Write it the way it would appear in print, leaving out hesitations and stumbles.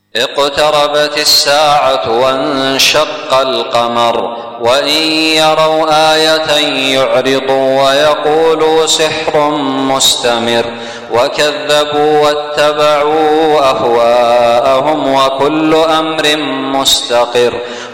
اقتربت الساعة وانشق القمر وإن يروا آية يعرضوا ويقولوا سحر مستمر وكذبوا واتبعوا أهواءهم وكل أمر مستقر